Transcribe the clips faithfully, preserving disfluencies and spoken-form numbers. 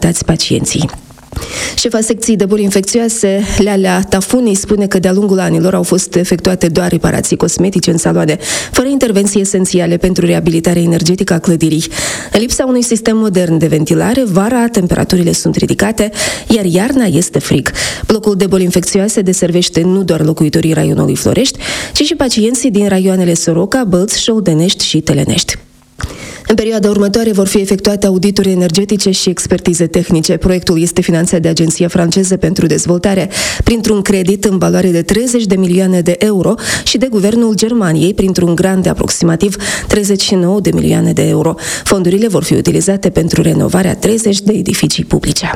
tratați pacienții. Șefa secției de boli infecțioase, Lealea Tafuni, spune că de-a lungul anilor au fost efectuate doar reparații cosmetice în saloane, fără intervenții esențiale pentru reabilitarea energetică a clădirii. În lipsa unui sistem modern de ventilare, vara temperaturile sunt ridicate, iar iarna este frig. Blocul de boli infecțioase deservește nu doar locuitorii raionului Florești, ci și pacienții din raioanele Soroca, Bălți, Șoldenești și Telenești. În perioada următoare vor fi efectuate audituri energetice și expertize tehnice. Proiectul este finanțat de Agenția franceză pentru dezvoltare printr-un credit în valoare de treizeci de milioane de euro și de Guvernul Germaniei printr-un grant de aproximativ treizeci și nouă de milioane de euro. Fondurile vor fi utilizate pentru renovarea treizeci de edificii publice.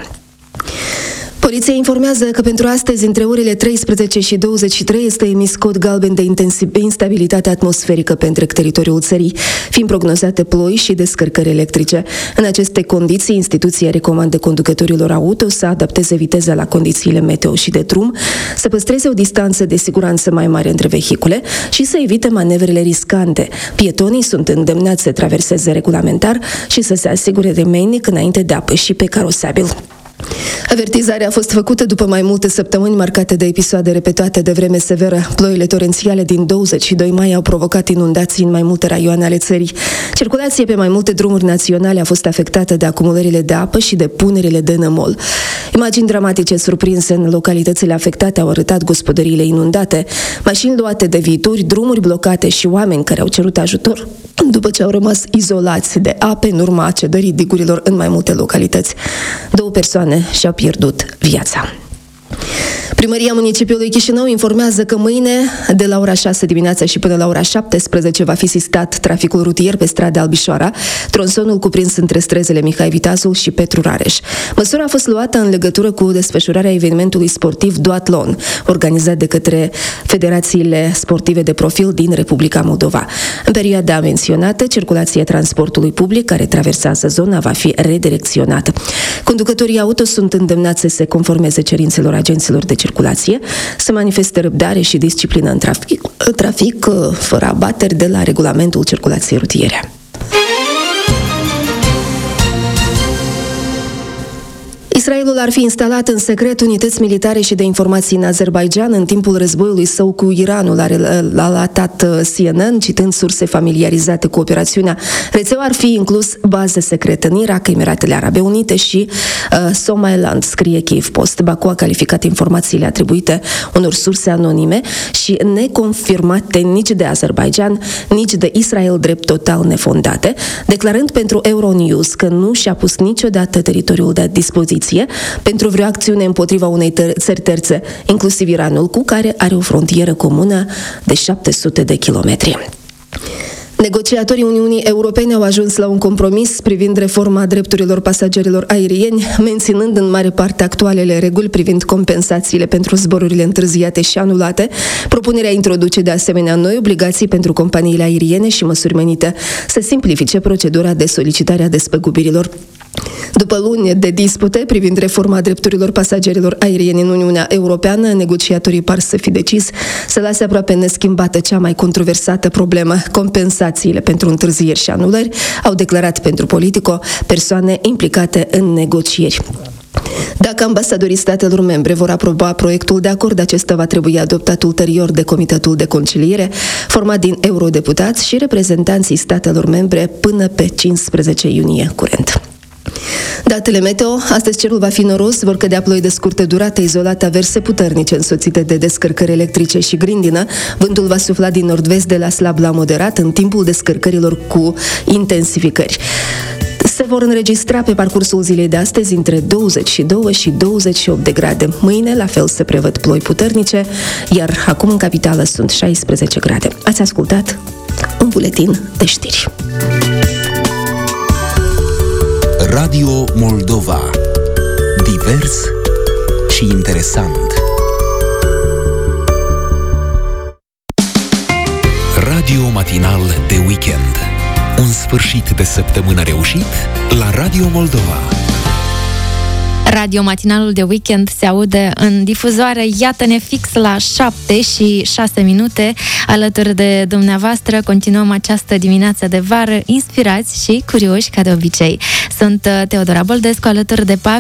Poliția informează că pentru astăzi, între orele treisprezece și douăzeci și trei, este emis cod galben de instabilitate atmosferică pe întreg teritoriul țării, fiind prognozate ploi și descărcări electrice. În aceste condiții, instituția recomandă conducătorilor auto să adapteze viteza la condițiile meteo și de drum, să păstreze o distanță de siguranță mai mare între vehicule și să evite manevrele riscante. Pietonii sunt îndemnați să traverseze regulamentar și să se asigure temeinic înainte de a păși pe carosabil. Avertizarea a fost făcută după mai multe săptămâni marcate de episoade repetate de vreme severă. Ploile torențiale din douăzeci și doi mai au provocat inundații în mai multe raioane ale țării. Circulația pe mai multe drumuri naționale a fost afectată de acumulările de apă și de punerile de nămol. Imagini dramatice surprinse în localitățile afectate au arătat gospodăriile inundate, mașini luate de viituri, drumuri blocate și oameni care au cerut ajutor după ce au rămas izolați de ape în urma cedării digurilor în mai multe localități. Două persoane și-au pierdut viața. Primăria Municipiului Chișinău informează că mâine, de la ora șase dimineața și până la ora șaptesprezece, va fi sistat traficul rutier pe strada Albișoara, tronsonul cuprins între străzile Mihai Vitazul și Petru Rareș. Măsura a fost luată în legătură cu desfășurarea evenimentului sportiv Duatlon, organizat de către federațiile sportive de profil din Republica Moldova. În perioada menționată, circulația transportului public care traversează zona va fi redirecționată. Conducătorii auto sunt îndemnați să se conformeze cerințelor agenților de circulație, să manifeste răbdare și disciplină în trafic, trafic fără abateri de la regulamentul circulației rutiere. Israelul ar fi instalat în secret unități militare și de informații în Azerbaidjan în timpul războiului său cu Iranul, a relatat C N N, citând surse familiarizate cu operațiunea. Rețeaua ar fi inclus baze secrete în Irak, Emiratele Arabe Unite și uh, Somaliland, scrie Kiev Post. Baku a calificat informațiile atribuite unor surse anonime și neconfirmate nici de Azerbaidjan, nici de Israel drept total nefondate, declarând pentru Euronews că nu și-a pus niciodată teritoriul de dispoziție pentru vreo acțiune împotriva unei ter- țări terțe, inclusiv Iranul, cu care are o frontieră comună de șapte sute de kilometri. Negociatorii Uniunii Europene au ajuns la un compromis privind reforma drepturilor pasagerilor aerieni, menținând în mare parte actualele reguli privind compensațiile pentru zborurile întârziate și anulate. Propunerea introduce de asemenea noi obligații pentru companiile aeriene și măsuri menite să simplifice procedura de solicitare a despăgubirilor. După luni de dispute privind reforma drepturilor pasagerilor aerieni în Uniunea Europeană, negociatorii par să fi decis să lase aproape neschimbată cea mai controversată problemă, compensațiile pentru întârzieri și anulări, au declarat pentru Politico persoane implicate în negocieri. Dacă ambasadorii statelor membre vor aproba proiectul de acord, acesta va trebui adoptat ulterior de Comitetul de Conciliere, format din eurodeputați și reprezentanții statelor membre până pe cincisprezece iunie curent. Datele meteo. Astăzi cerul va fi noros, vor cădea ploi de scurtă durată, izolate averse puternice însoțite de descărcări electrice și grindină. Vântul va sufla din nord-vest de la slab la moderat în timpul descărcărilor cu intensificări. Se vor înregistra pe parcursul zilei de astăzi între douăzeci și doi și douăzeci și opt de grade. Mâine, la fel, se prevăd ploi puternice, iar acum în capitală sunt șaisprezece grade. Ați ascultat un buletin de știri. Radio Moldova. Divers și interesant. Radio matinal de weekend. Un sfârșit de săptămână reușit la Radio Moldova. Radio matinalul de weekend se aude în difuzoare. Iată-ne fix la șapte și șase minute. Alături de dumneavoastră continuăm această dimineață de vară, inspirați și curioși ca de obicei. Sunt Teodora Boldescu alături de Pavel